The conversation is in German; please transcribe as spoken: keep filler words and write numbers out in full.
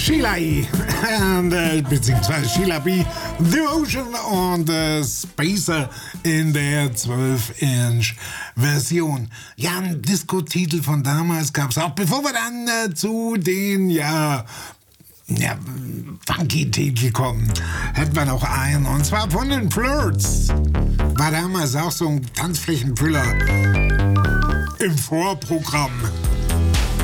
Sheila E. und, äh, beziehungsweise Sheila B. The Ocean und äh, Spacer in der zwölf Inch Version. Ja, ein Disco-Titel von damals gab's auch. Bevor wir dann äh, zu den, ja, ja, Funky-Titel kommen, hätten wir noch einen, und zwar von den Flirts. War damals auch so ein Tanzflächenfüller im Vorprogramm.